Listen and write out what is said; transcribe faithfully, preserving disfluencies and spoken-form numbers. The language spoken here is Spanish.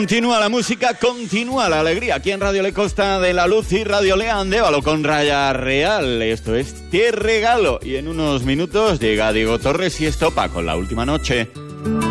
Continúa la música, continúa la alegría. Aquí en Radio Le Costa de la Luz y Radio Le Andévalo con Raya Real. Esto es Te Regalo. Y en unos minutos llega Diego Torres y Estopa con La Última Noche.